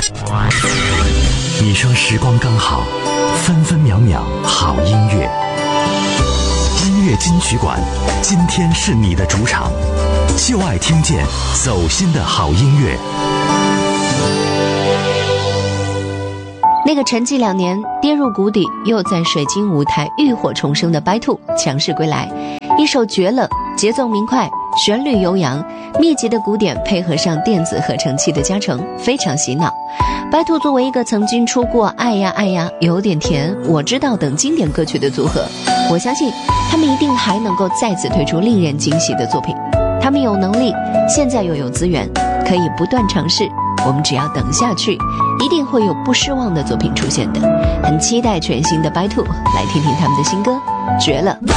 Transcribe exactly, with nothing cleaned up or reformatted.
你说时光刚好，分分秒秒好音乐。音乐金曲馆，今天是你的主场，就爱听见走心的好音乐。 那个沉寂两年跌入谷底又在水晶舞台浴火重生的白兔强势归来，一首绝了，节奏明快，旋律悠扬，密集的鼓点配合上电子合成器的加成，非常洗脑。白兔作为一个曾经出过爱呀爱呀、有点甜、我知道等经典歌曲的组合，我相信他们一定还能够再次推出令人惊喜的作品。他们有能力，现在又有资源，可以不断尝试，我们只要等下去，一定会有不失望的作品出现的。很期待全新的白兔，来听听他们的新歌《绝了》。